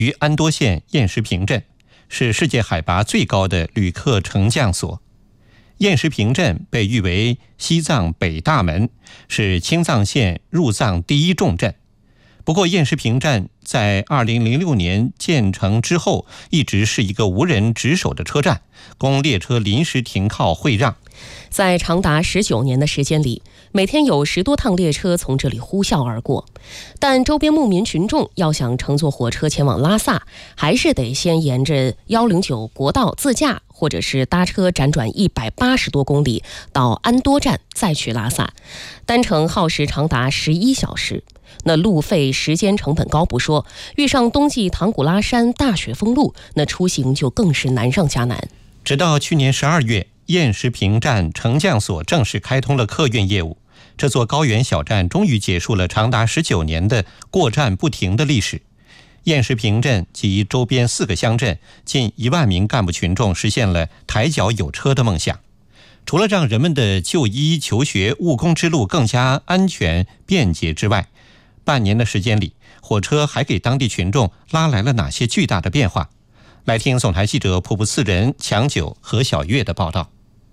于安多县雁石坪镇，是世界海拔最高的旅客乘降所。雁石坪镇被誉为西藏北大门，是青藏线入藏第一重镇。不过雁石坪站在2006年建成之后，一直是一个无人值守的车站，供列车临时停靠会让。 在长达19年的时间里，每天有10多趟列车从这里呼啸而过，但周边牧民群众要想乘坐火车前往拉萨，还是得先沿着109国道自驾，或者是搭车辗转180多公里到安多站再去拉萨，单程耗时长达11小时。那路费时间成本高不说，遇上冬季唐古拉山大雪封路，那出行就更是难上加难。 直到去年12月，雁石坪站乘降所正式开通了客运业务，这座高原小站终于结束了长达19年的过站不停的历史。雁石坪镇及周边4个乡镇近1万名干部群众实现了抬脚有车的梦想。除了让人们的就医、求学、务工之路更加安全便捷之外，半年的时间里，火车还给当地群众拉来了哪些巨大的变化？来听总台记者普布次仁、强九和小月的报道。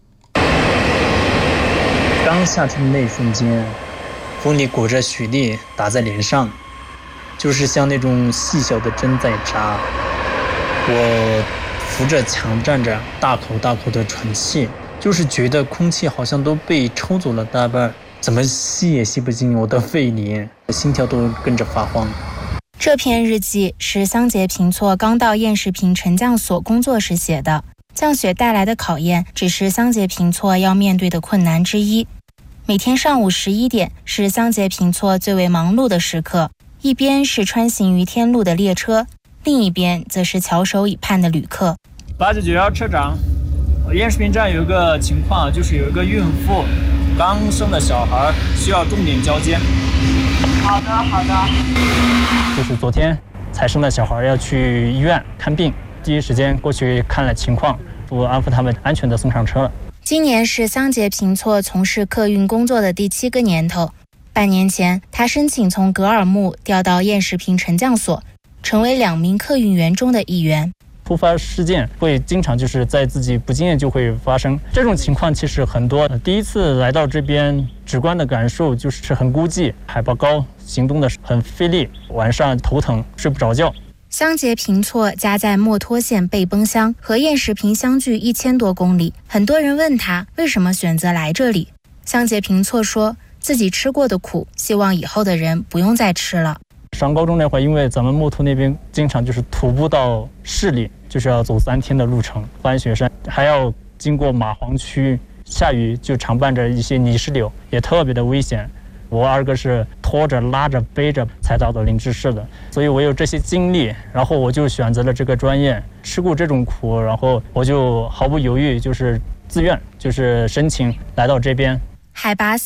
刚下车的那一瞬间，风里裹着雪粒打在脸上，就是像那种细小的针在扎。我扶着墙站着，大口大口的喘气，就是觉得空气好像都被抽走了大半，怎么吸也吸不进我的肺里，心跳都跟着发慌。 这篇日记是桑杰平措刚到雁石坪乘降所工作时写的。降雪带来的考验只是桑杰平措要面对的困难之一。每天上午11点是桑杰平措最为忙碌的时刻，一边是穿行于天路的列车，另一边则是翘首以盼的旅客。 8911车长，雁石坪站有一个情况，就是有一个孕妇刚生的小孩需要重点交接。好的。就是昨天才生的小孩要去医院看病，第一时间过去看了情况，我安抚他们安全地送上车了。 今年是桑杰平措从事客运工作的第7个年头。半年前，他申请从格尔木调到雁石坪乘降所，成为2名客运员中的一员。 突发事件会经常就是在自己不经验就会发生，这种情况其实很多。第一次来到这边，直观的感受就是很孤寂，海拔高，行动的很费力，晚上头疼，睡不着觉。 桑杰平措家在墨脱县贝崩乡，和雁石坪相距1000多公里。很多人问他为什么选择来这里，桑杰平措说自己吃过的苦，希望以后的人不用再吃了。 上高中那会儿，因为咱们墨脱那边经常就是徒步到市里，就是要走3天的路程，翻雪山，还要经过马黄区，下雨就常伴着一些泥石流，也特别的危险。我2个是拖着拉着背着才到的灵芝市的，所以我有这些经历，然后我就选择了这个专业，吃过这种苦，然后我就毫不犹豫，就是自愿，就是申请来到这边。 海拔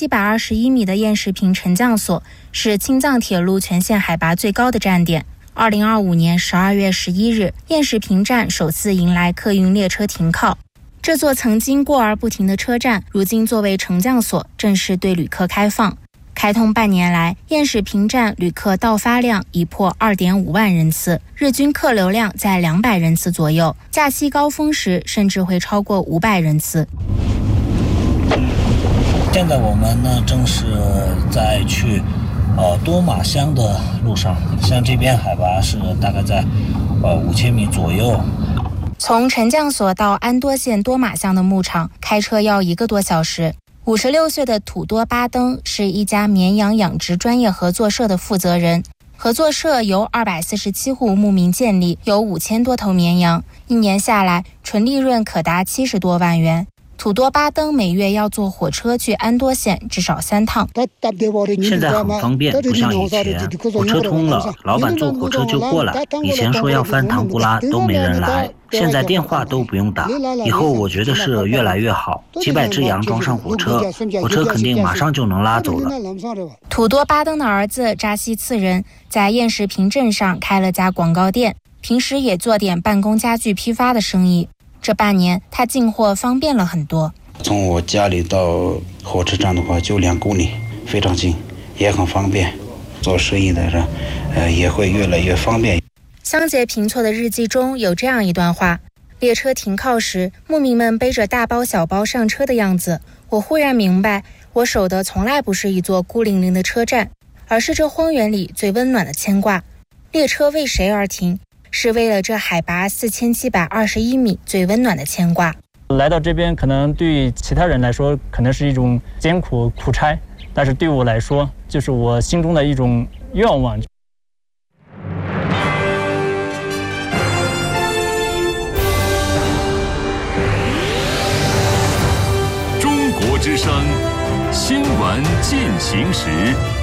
4721米的雁石坪乘降所是青藏铁路全线海拔最高的站点。2025年12月11日，雁石坪站首次迎来客运列车停靠。这座曾经过而不停的车站，如今作为乘降所，正式对旅客开放。开通半年来，雁石坪站旅客到发量已破2.5万人次，日均客流量在200人次左右，假期高峰时甚至会超过500人次。 现在我们呢正是在去多玛乡的路上，像这边海拔是大概在5000米左右。 从乘降所到安多县多玛乡的牧场，开车要1个多小时。56岁的土多巴登是一家绵羊养殖专业合作社的负责人。合作社由247户牧民建立，有5000多头绵羊，一年下来纯利润可达70多万元。土多巴登每月要坐火车去安多县至少3趟。 现在很方便，不像以前，火车通了，老板坐火车就过来。以前说要翻唐古拉都没人来，现在电话都不用打。以后我觉得是越来越好，几百只羊装上火车，火车肯定马上就能拉走了。 土多巴登的儿子扎西次仁在雁石坪镇上开了家广告店，平时也做点办公家具批发的生意。这半年他进货方便了很多， 从我家里到火车站的话就2公里，非常近，也很方便，做生意的人也会越来越方便。 香节平措的日记中有这样一段话：列车停靠时，牧民们背着大包小包上车的样子，我忽然明白，我守的从来不是一座孤零零的车站，而是这荒原里最温暖的牵挂。列车为谁而停？是为了这海拔4721米最温暖的牵挂。 来到这边，可能对于其他人来说，可能是一种艰苦苦差，但是对我来说，就是我心中的一种愿望。 中国之声新闻进行时。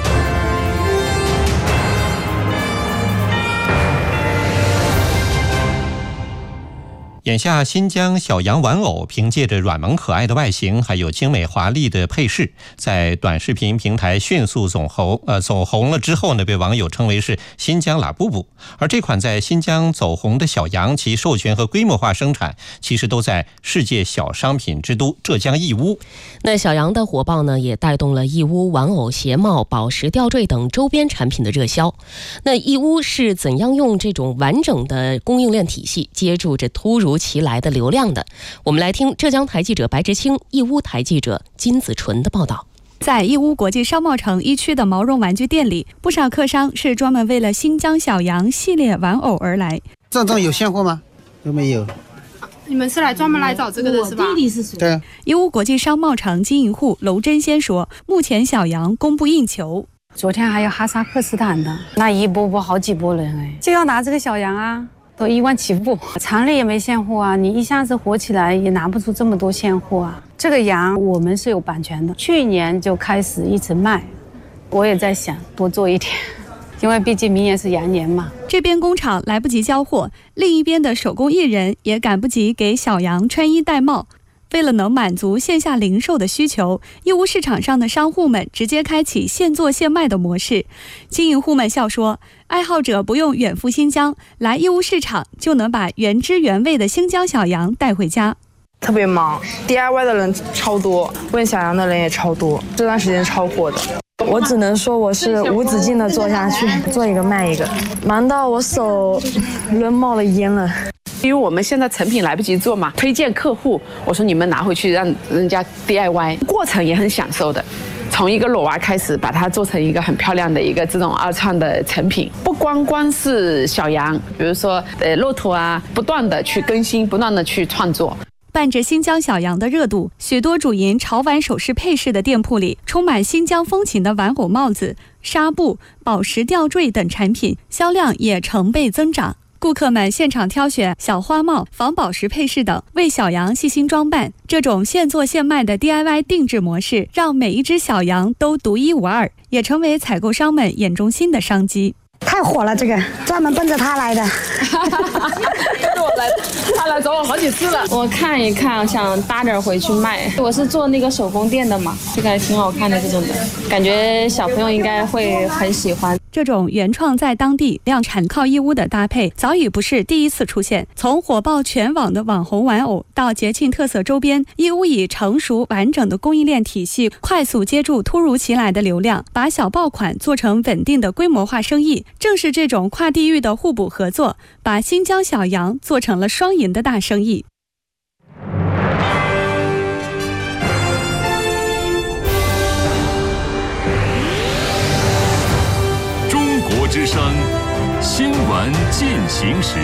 眼下，新疆小羊玩偶凭借着软萌可爱的外形，还有精美华丽的配饰，在短视频平台迅速走红了之后呢，被网友称为是新疆拉布布。而这款在新疆走红的小羊，其授权和规模化生产，其实都在世界小商品之都浙江义乌。 那小羊的火爆呢，也带动了义乌玩偶、鞋帽、宝石吊坠等周边产品的热销。那义乌是怎样用这种完整的供应链体系接住这突如其来的流量的？我们来听浙江台记者白执清、义乌台记者金子纯的报道。 在义乌国际商贸城一区的毛绒玩具店里，不少客商是专门为了新疆小羊系列玩偶而来。 这种有现货吗？都没有。 你们是专门来找这个的是吧？ 对。 义乌国际商贸城经营户娄真仙说，目前小羊供不应求。 昨天还有哈萨克斯坦的，那一波好几波人哎，就要拿这个小羊啊，都1万起步，厂里也没现货啊，你一下子火起来也拿不出这么多现货啊。这个羊我们是有版权的，去年就开始一直卖，我也在想多做一点，因为毕竟明年是羊年嘛。 这边工厂来不及交货，另一边的手工艺人也赶不及给小羊穿衣戴帽。为了能满足线下零售的需求，义乌市场上的商户们直接开启现做现卖的模式。经营户们笑说，爱好者不用远赴新疆，来义乌市场就能把原汁原味的新疆小羊带回家。 特别忙 ，DIY 的人超多，问小羊的人也超多，这段时间超火的。 我只能说我是无止境的做下去，做一个卖一个，忙到我手都冒了烟了。 因为我们现在成品来不及做嘛，推荐客户，我说你们拿回去让人家 DIY， 过程也很享受的。从一个裸娃开始，把它做成一个很漂亮的一个这种二创的成品，不光是小羊，比如说骆驼啊，不断的去更新，不断的去创作。 伴着新疆小羊的热度，许多主营潮玩首饰配饰的店铺里，充满新疆风情的玩偶帽子、纱布、宝石吊坠等产品，销量也成倍增长。顾客们现场挑选小花帽、仿宝石配饰等，为小羊细心装扮。这种现做现卖的 DIY 定制模式，让每一只小羊都独一无二，也成为采购商们眼中新的商机。 太火了，这个专门奔着他来的。 他来找我好几次了。 我看一看，想搭点回去卖。我是做那个手工店的嘛，这个还挺好看的，这种的感觉小朋友应该会很喜欢。 这种原创在当地量产靠义乌的搭配，早已不是第一次出现。从火爆全网的网红玩偶到节庆特色周边，义乌以成熟完整的供应链体系，快速接住突如其来的流量，把小爆款做成稳定的规模化生意。正是这种跨地域的互补合作，把新疆小羊做成了双赢的大生意。 中国之声新闻进行时。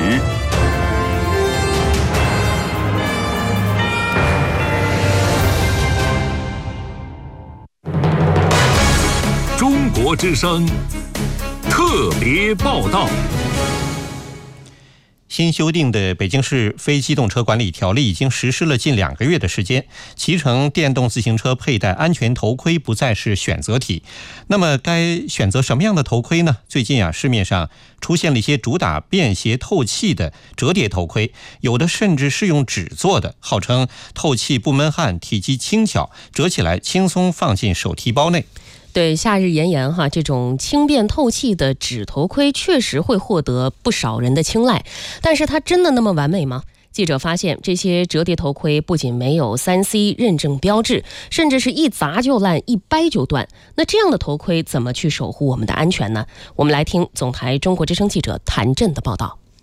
中国之声特别报道。 新修订的北京市非机动车管理条例已经实施了近2个月的时间，骑乘电动自行车佩戴安全头盔不再是选择题。那么该选择什么样的头盔呢？最近市面上出现了一些主打便携透气的折叠头盔，有的甚至是用纸做的，号称透气不闷汗，体积轻巧，折起来轻松放进手提包内。 对，夏日炎炎这种轻便透气的纸头盔确实会获得不少人的青睐，但是它真的那么完美吗？记者发现，这些折叠头盔不仅没有3C 认证标志，甚至是一砸就烂，一掰就断。那这样的头盔怎么去守护我们的安全呢？我们来听总台中国之声记者谭震的报道。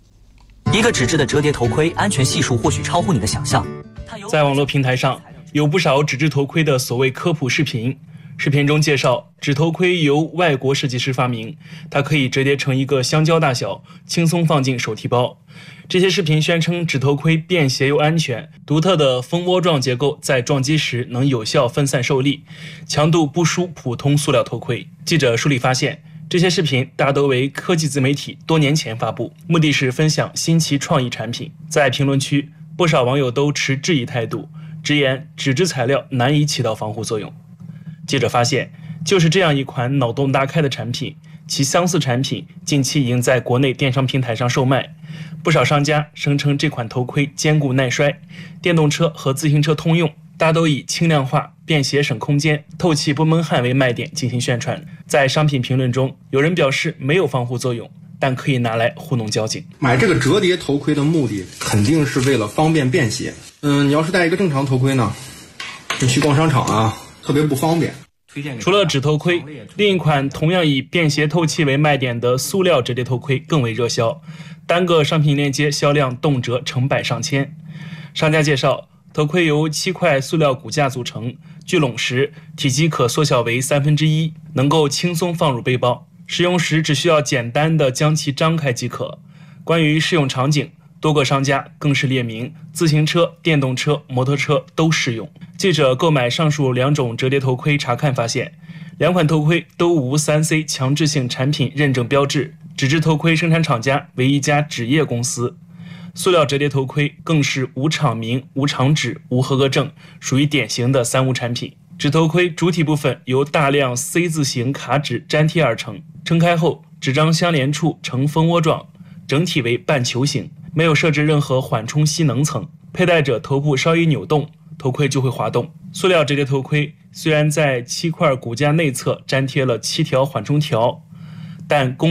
一个纸质的折叠头盔安全系数或许超乎你的想象。 在网络平台上有不少纸质头盔的所谓科普视频，视频中介绍纸头盔由外国设计师发明，它可以折叠成一个香蕉大小，轻松放进手提包。这些视频宣称纸头盔便携又安全，独特的蜂窝状结构在撞击时能有效分散受力，强度不输普通塑料头盔。记者梳理发现，这些视频大都为科技自媒体多年前发布，目的是分享新奇创意产品。在评论区，不少网友都持质疑态度，直言纸质材料难以起到防护作用。记者发现，就是这样一款脑洞大开的产品，其相似产品近期已经在国内电商平台上售卖。不少商家声称这款头盔坚固耐摔，电动车和自行车通用，大都以轻量化、便携省空间、透气不闷汗为卖点进行宣传。在商品评论中，有人表示没有防护作用，但可以拿来糊弄交警。 买这个折叠头盔的目的肯定是为了方便便携。你要是戴一个正常头盔呢，你去逛商场啊，特别不方便。 除了纸头盔，另一款同样以便携透气为卖点的塑料折叠头盔更为热销，单个商品链接销量动辄成百上千。商家介绍，头盔由7块塑料骨架组成，聚拢时体积可缩小为1/3，能够轻松放入背包，使用时只需要简单的将其张开即可。关于适用场景，多个商家更是列明自行车、电动车、摩托车都适用。记者购买上述2种折叠头盔查看发现，2款头盔都无3C 强制性产品认证标志，纸质头盔生产厂家为一家纸业公司，塑料折叠头盔更是无厂名、无厂址、无合格证，属于典型的3无产品。纸头盔主体部分由大量 C 字形卡纸粘贴而成，撑开后纸张相连处呈蜂窝状，整体为半球形，没有设置任何缓冲吸能层，佩戴者头部稍一扭动，头盔就会滑动。塑料折叠头盔虽然在7块骨架内侧粘贴了7条缓冲条，但工